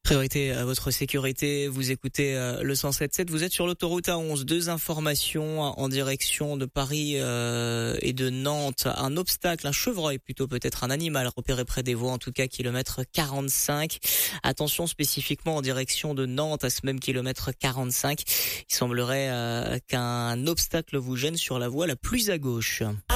Priorité à votre sécurité, vous écoutez le 107.7, vous êtes sur l'autoroute A11, deux informations en direction de Paris et de Nantes. Un obstacle, un chevreuil plutôt, peut-être un animal repéré près des voies, en tout cas kilomètre 45. Attention spécifiquement en direction de Nantes à ce même kilomètre 45. Il semblerait qu'un obstacle vous gêne sur la voie la plus à gauche.